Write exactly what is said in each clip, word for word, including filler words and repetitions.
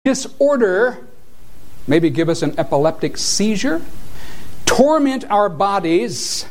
disorder, maybe give us an epileptic seizure, torment our bodies,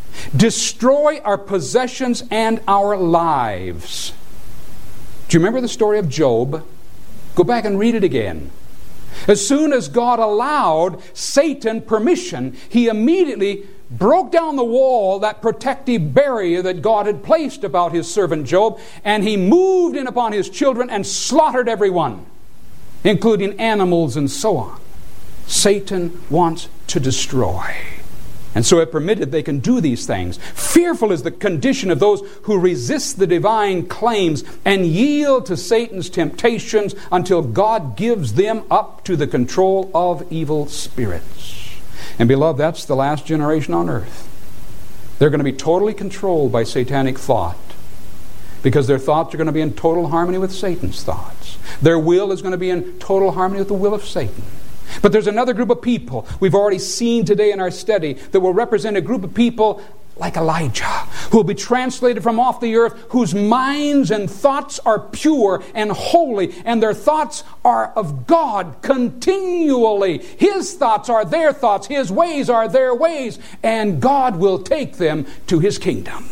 destroy our possessions and our lives. Do you remember the story of Job? Go back and read it again. As soon as God allowed Satan permission, he immediately broke down the wall, that protective barrier that God had placed about his servant Job, and he moved in upon his children and slaughtered everyone, including animals and so on. Satan wants to destroy. And so it permitted they can do these things. Fearful is the condition of those who resist the divine claims and yield to Satan's temptations until God gives them up to the control of evil spirits. And beloved, that's the last generation on earth. They're going to be totally controlled by satanic thought, because their thoughts are going to be in total harmony with Satan's thoughts. Their will is going to be in total harmony with the will of Satan. But there's another group of people we've already seen today in our study that will represent a group of people like Elijah, who will be translated from off the earth, whose minds and thoughts are pure and holy, and their thoughts are of God continually. His thoughts are their thoughts, His ways are their ways, and God will take them to His kingdom.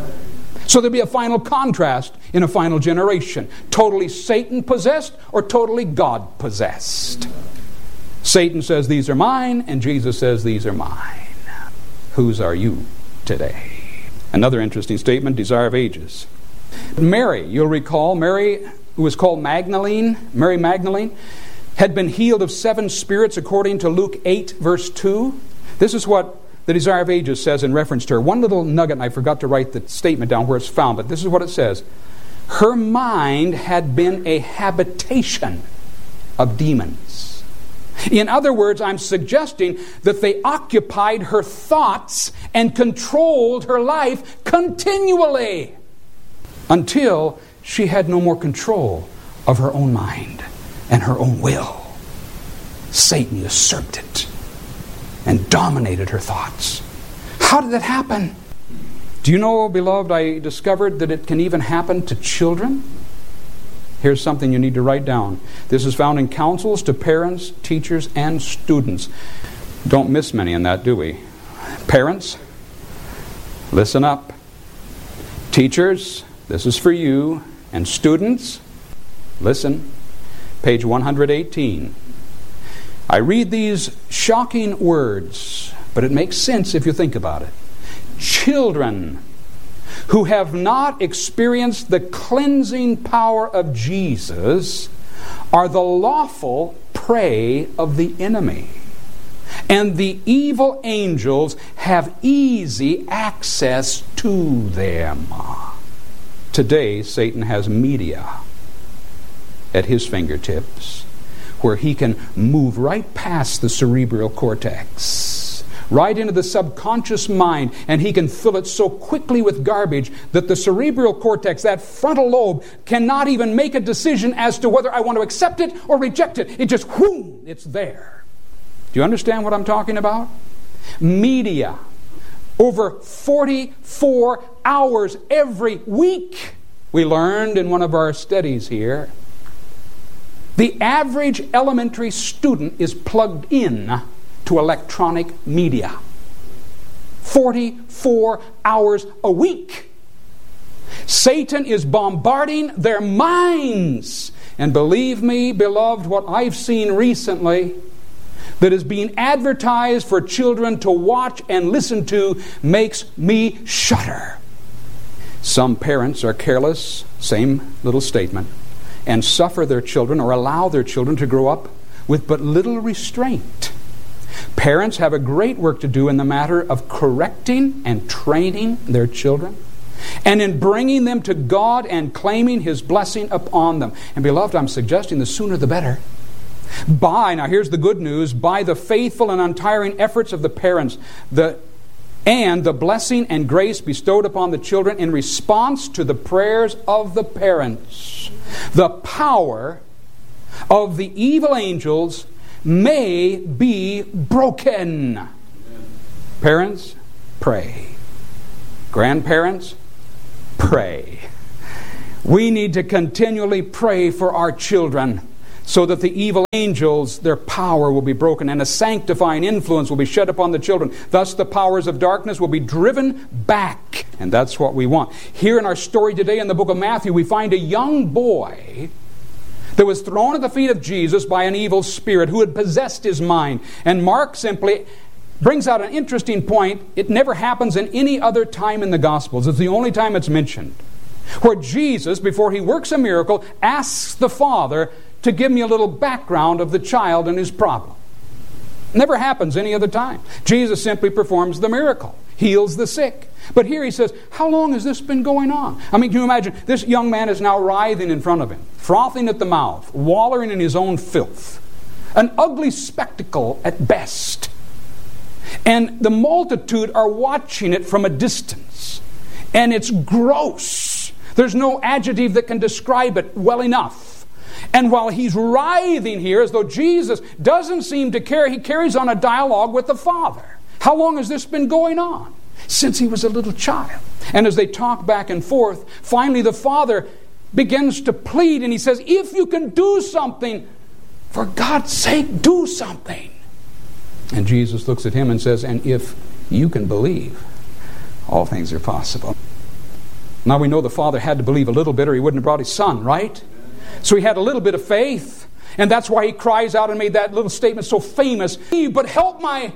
So there'll be a final contrast in a final generation. Totally Satan-possessed or totally God-possessed. Satan says, these are mine, and Jesus says, these are mine. Whose are you today? Another interesting statement, desire of ages. Mary, you'll recall, Mary, who was called Magdalene, Mary Magdalene, had been healed of seven spirits according to Luke eight, verse two. This is what the desire of ages says in reference to her. One little nugget, and I forgot to write the statement down where it's found, but this is what it says. Her mind had been a habitation of demons. In other words, I'm suggesting that they occupied her thoughts and controlled her life continually until she had no more control of her own mind and her own will. Satan usurped it and dominated her thoughts. How did that happen? Do you know, beloved, I discovered that it can even happen to children? Here's something you need to write down. This is found in counsels to parents, teachers, and students. Don't miss many in that, do we? Parents, listen up. Teachers, this is for you. And students, listen. Page one hundred eighteen. I read these shocking words, but it makes sense if you think about it. Children who have not experienced the cleansing power of Jesus are the lawful prey of the enemy. And the evil angels have easy access to them. Today, Satan has media at his fingertips where he can move right past the cerebral cortex, right into the subconscious mind, and he can fill it so quickly with garbage that the cerebral cortex, that frontal lobe, cannot even make a decision as to whether I want to accept it or reject it. It just, whoom, it's there. Do you understand what I'm talking about? Media. Over forty-four hours every week, we learned in one of our studies here. The average elementary student is plugged in to electronic media. forty-four hours a week. Satan is bombarding their minds. And believe me, beloved, what I've seen recently that is being advertised for children to watch and listen to makes me shudder. Some parents are careless, same little statement, and suffer their children or allow their children to grow up with but little restraint. Parents have a great work to do in the matter of correcting and training their children, and in bringing them to God and claiming His blessing upon them. And beloved, I'm suggesting the sooner the better. By, now here's the good news, by the faithful and untiring efforts of the parents, the and the blessing and grace bestowed upon the children in response to the prayers of the parents, the power of the evil angels may be broken. Amen. Parents, pray. Grandparents, pray. We need to continually pray for our children so that the evil angels, their power will be broken, and a sanctifying influence will be shed upon the children. Thus the powers of darkness will be driven back. And that's what we want. Here in our story today in the book of Matthew, we find a young boy that was thrown at the feet of Jesus by an evil spirit who had possessed his mind. And Mark simply brings out an interesting point. It never happens in any other time in the Gospels. It's the only time it's mentioned. Where Jesus, before he works a miracle, asks the Father to give me a little background of the child and his problem. Never happens any other time. Jesus simply performs the miracle, heals the sick. But here he says, how long has this been going on? I mean, can you imagine? This young man is now writhing in front of him, frothing at the mouth, wallowing in his own filth. An ugly spectacle at best. And the multitude are watching it from a distance. And it's gross. There's no adjective that can describe it well enough. And while he's writhing here, as though Jesus doesn't seem to care, he carries on a dialogue with the Father. How long has this been going on? Since he was a little child. And as they talk back and forth, finally the Father begins to plead, and he says, if you can do something, for God's sake, do something. And Jesus looks at him and says, and if you can believe, all things are possible. Now we know the Father had to believe a little bit or he wouldn't have brought his Son, right? So he had a little bit of faith. And that's why he cries out and made that little statement so famous. But help my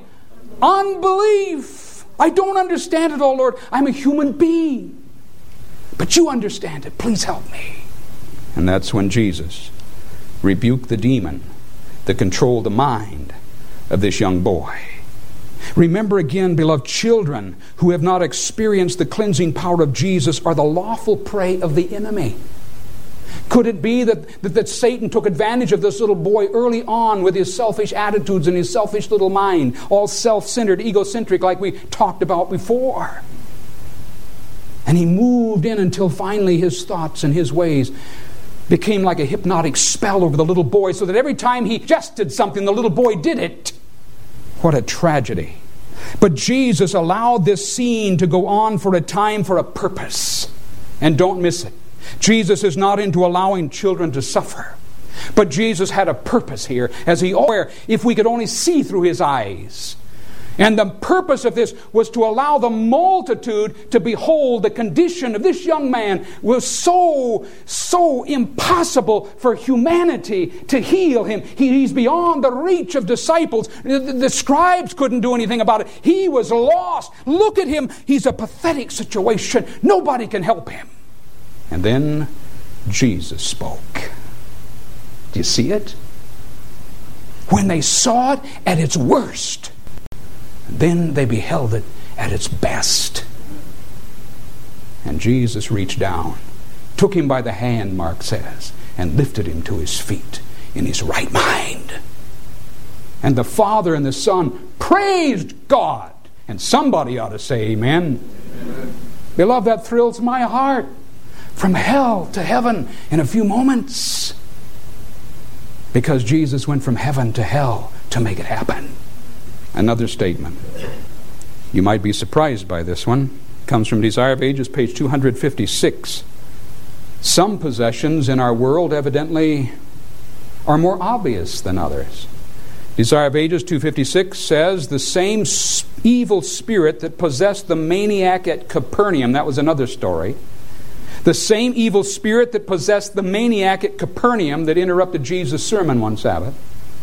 unbelief. I don't understand it, oh Lord. I'm a human being. But you understand it. Please help me. And that's when Jesus rebuked the demon that controlled the mind of this young boy. Remember again, beloved children, who have not experienced the cleansing power of Jesus are the lawful prey of the enemy. Could it be that, that, that Satan took advantage of this little boy early on with his selfish attitudes and his selfish little mind, all self-centered, egocentric like we talked about before? And he moved in until finally his thoughts and his ways became like a hypnotic spell over the little boy, so that every time he suggested something, the little boy did it. What a tragedy. But Jesus allowed this scene to go on for a time for a purpose. And don't miss it. Jesus is not into allowing children to suffer. But Jesus had a purpose here, as he aware, if we could only see through his eyes. And the purpose of this was to allow the multitude to behold the condition of this young man was so, so impossible for humanity to heal him. He, he's beyond the reach of disciples. The, the scribes couldn't do anything about it. He was lost. Look at him. He's a pathetic situation. Nobody can help him. And then Jesus spoke. Do you see it? When they saw it at its worst, then they beheld it at its best. And Jesus reached down, took him by the hand, Mark says, and lifted him to his feet in his right mind. And the Father and the Son praised God. And somebody ought to say amen. Amen. Beloved, that thrills my heart. From hell to heaven in a few moments. Because Jesus went from heaven to hell to make it happen. Another statement. You might be surprised by this one. It comes from Desire of Ages, page two hundred fifty-six. Some possessions in our world evidently are more obvious than others. Desire of Ages two fifty-six says, the same evil spirit that possessed the maniac at Capernaum, that was another story, the same evil spirit that possessed the maniac at Capernaum that interrupted Jesus' sermon one Sabbath,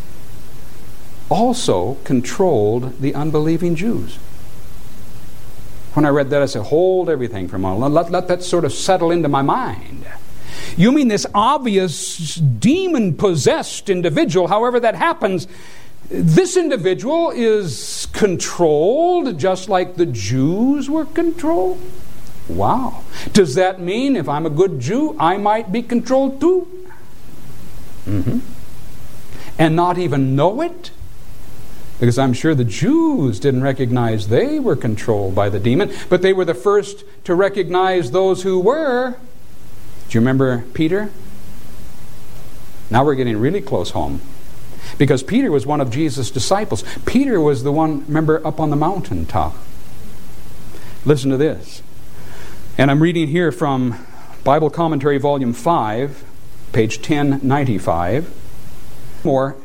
also controlled the unbelieving Jews. When I read that, I said, hold everything for a moment. Let, let that sort of settle into my mind. You mean this obvious demon-possessed individual, however that happens, this individual is controlled just like the Jews were controlled? Wow. Does that mean if I'm a good Jew, I might be controlled too? Mm-hmm. And not even know it? Because I'm sure the Jews didn't recognize they were controlled by the demon, but they were the first to recognize those who were. Do you remember Peter? Now we're getting really close home. Because Peter was one of Jesus' disciples. Peter was the one, remember, up on the mountaintop. Listen to this. And I'm reading here from Bible Commentary, Volume five, page ten ninety-five. more